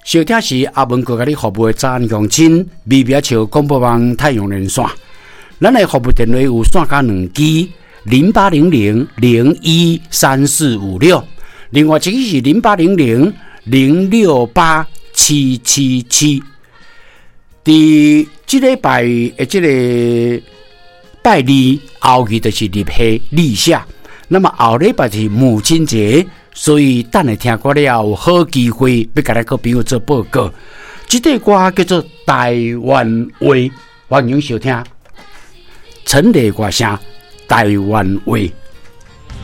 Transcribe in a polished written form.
收听是阿文哥甲你服务的早安乡亲，微妙桥广播网太阳连线。咱的服务电话有线加2支，0800013456，另外一支是0800068777。伫这礼拜的这个拜二后日就是立夏立夏，那么后礼拜是母亲节。所以等下听歌了有好机会要甲咱个朋友做报告。这首歌叫做《台湾话》，欢迎收听。陈丽歌声《台湾话》。